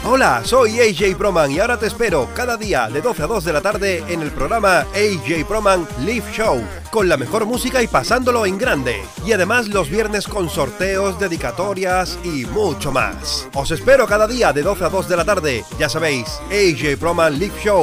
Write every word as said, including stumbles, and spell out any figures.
Hola, soy A J Proman y ahora te espero cada día de doce a dos de la tarde en el programa A J Proman Live Show, con la mejor música y pasándolo en grande. Y además los viernes con sorteos, dedicatorias y mucho más. Os espero cada día de doce a dos de la tarde. Ya sabéis, A J Proman Live Show.